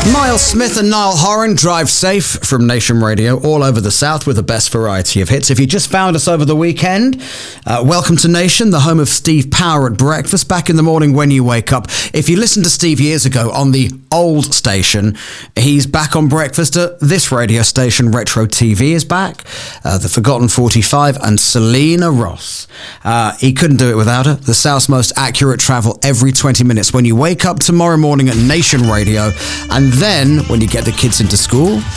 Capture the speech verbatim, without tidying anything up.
Miles Smith and Niall Horan drive safe from Nation Radio all over the South with the best variety of hits. If you just found us over the weekend, uh, welcome to Nation, the home of Steve Power at breakfast, back in the morning when you wake up. If you listened to Steve years ago on the old station, he's back on breakfast at this radio station. Retro T V is back, uh, The Forgotten forty-five, and Selena Ross. Uh, he couldn't do it without her. The South's most accurate travel every twenty minutes when you wake up tomorrow morning at Nation Radio. And then, when you get the kids into school,